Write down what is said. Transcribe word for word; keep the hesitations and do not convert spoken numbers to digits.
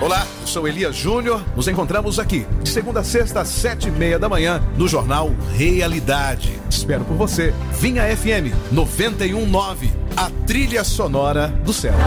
Olá, eu sou Elias Júnior. Nos encontramos aqui, de segunda a sexta, às sete e meia da manhã, no Jornal Realidade. Espero por você. Vinha F M noventa e um ponto nove, a trilha sonora do céu.